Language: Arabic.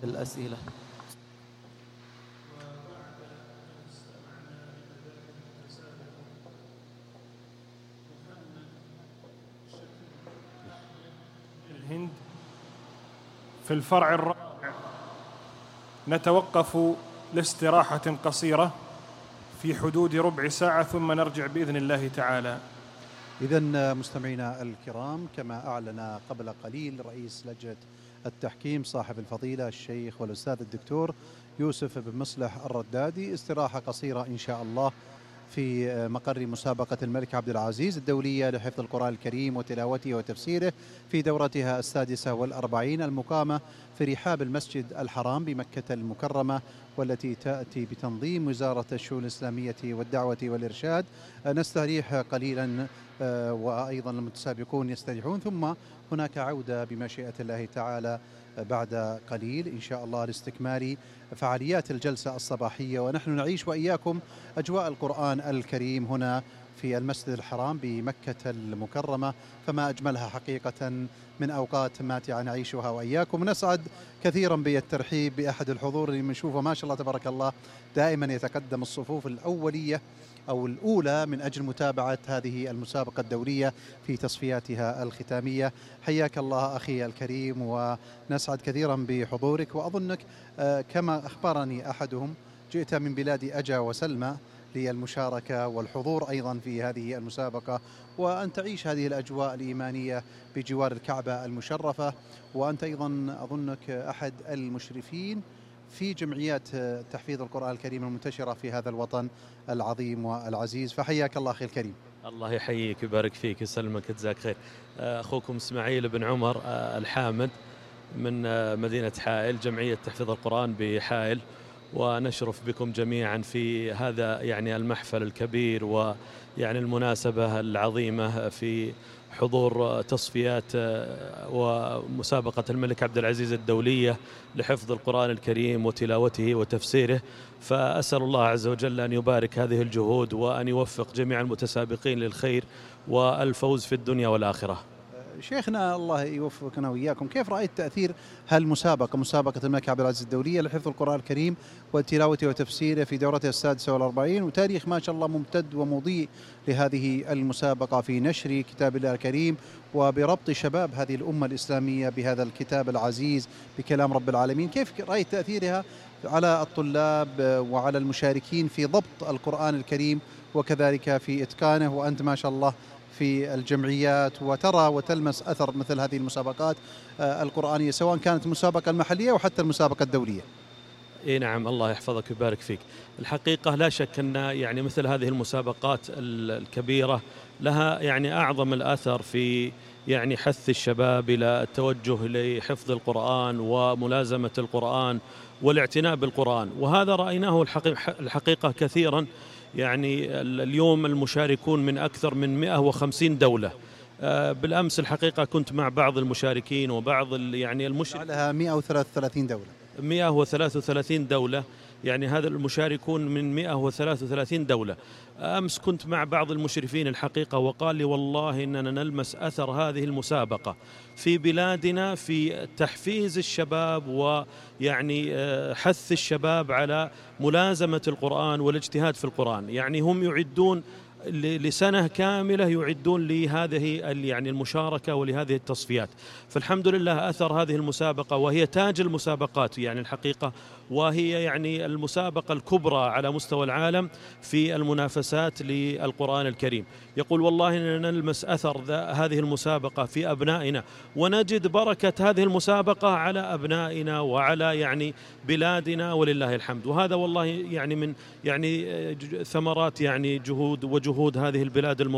الأسئلة. الهند في الفرع الرابع نتوقف لاستراحة قصيرة في حدود ربع ساعة ثم نرجع بإذن الله تعالى. إذن مستمعينا الكرام، كما أعلن قبل قليل رئيس لجنة التحكيم صاحب الفضيلة الشيخ والأستاذ الدكتور يوسف بن مصلح الردادي، استراحة قصيرة إن شاء الله في مقر مسابقة الملك عبد العزيز الدولية لحفظ القرآن الكريم وتلاوته وتفسيره في دورتها 46 المقامة في رحاب المسجد الحرام بمكة المكرمة، والتي تأتي بتنظيم وزارة الشؤون الإسلامية والدعوة والإرشاد. نستريح قليلا وأيضا المتسابقون يستريحون، ثم هناك عودة بمشيئة الله تعالى بعد قليل إن شاء الله لاستكمال فعاليات الجلسة الصباحية، ونحن نعيش وإياكم أجواء القرآن الكريم هنا في المسجد الحرام بمكة المكرمة، فما أجملها حقيقة من أوقات ماتعة نعيشها وإياكم. نسعد كثيرا بالترحيب بأحد الحضور اللي بنشوفه ما شاء الله تبارك الله دائما يتقدم الصفوف الأولية أو الأولى من أجل متابعة هذه المسابقة الدولية في تصفياتها الختامية. حياك الله أخي الكريم، ونسعد كثيرا بحضورك، وأظنك كما أخبرني أحدهم جئت من بلاد أجا وسلمى للمشاركة والحضور أيضا في هذه المسابقة، وأن تعيش هذه الأجواء الإيمانية بجوار الكعبة المشرفة، وأنت أيضا أظنك أحد المشرفين في جمعيات تحفيظ القرآن الكريم المنتشرة في هذا الوطن العظيم والعزيز، فحياك الله أخي الكريم. الله يحييك ويبارك فيك يسلمك جزاك خير. أخوكم إسماعيل بن عمر الحامد من مدينة حائل، جمعية تحفيظ القرآن بحائل، ونشرف بكم جميعا في هذا يعني المحفل الكبير ويعني المناسبة العظيمة في حضور تصفيات ومسابقة الملك عبد العزيز الدولية لحفظ القرآن الكريم وتلاوته وتفسيره. فأسأل الله عز وجل أن يبارك هذه الجهود وأن يوفق جميع المتسابقين للخير والفوز في الدنيا والآخرة. شيخنا الله يوفقنا وإياكم، كيف رأيت تأثير هالمسابقة، مسابقة الملك عبد العزيز الدولية لحفظ القرآن الكريم وتلاوته وتفسيره في دورتها 46، وتاريخ ما شاء الله ممتد ومضيء لهذه المسابقة في نشر كتاب الله الكريم وبربط شباب هذه الأمة الإسلامية بهذا الكتاب العزيز بكلام رب العالمين؟ كيف رأيت تأثيرها على الطلاب وعلى المشاركين في ضبط القرآن الكريم وكذلك في إتقانه، وأنت ما شاء الله في الجمعيات وترى وتلمس أثر مثل هذه المسابقات القرآنية، سواء كانت المسابقة المحلية وحتى المسابقة الدولية؟ اي نعم، الله يحفظك ويبارك فيك. الحقيقة لا شك أن يعني مثل هذه المسابقات الكبيرة لها يعني أعظم الأثر في يعني حث الشباب إلى التوجه لحفظ القرآن وملازمة القرآن والاعتناء بالقرآن، وهذا رأيناه الحقيقة كثيرا. يعني اليوم المشاركون من أكثر من 150 دولة. بالأمس الحقيقة كنت مع بعض المشاركين وبعض يعني المشاركين على 133 دولة 133 دولة، يعني هذا المشاركون من 133 دولة. أمس كنت مع بعض المشرفين الحقيقة وقال لي والله إننا نلمس أثر هذه المسابقة في بلادنا في تحفيز الشباب ويعني حث الشباب على ملازمة القرآن والاجتهاد في القرآن. يعني هم يعدون لسنة كاملة يعدون لهذه يعني المشاركة ولهذه التصفيات. فالحمد لله أثر هذه المسابقة، وهي تاج المسابقات يعني الحقيقة، وهي يعني المسابقة الكبرى على مستوى العالم في المنافسات للقرآن الكريم. يقول والله إننا نلمس أثر هذه المسابقة في أبنائنا، ونجد بركة هذه المسابقة على أبنائنا وعلى يعني بلادنا ولله الحمد. وهذا والله يعني من يعني ثمرات يعني جهود هذه البلاد